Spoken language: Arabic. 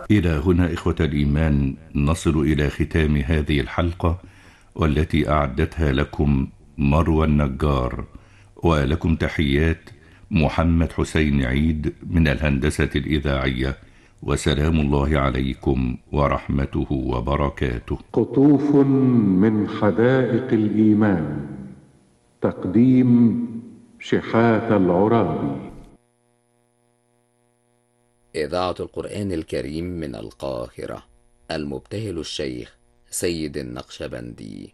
إلى هنا إخوة الإيمان نصل إلى ختام هذه الحلقة، والتي أعدتها لكم مروى النجار، ولكم تحيات محمد حسين عيد من الهندسة الإذاعية، وسلام الله عليكم ورحمته وبركاته. قطوف من حدائق الإيمان، تقديم شحات العرابي. إذاعة القرآن الكريم من القاهرة، المبتهل الشيخ سيد النقشبندي.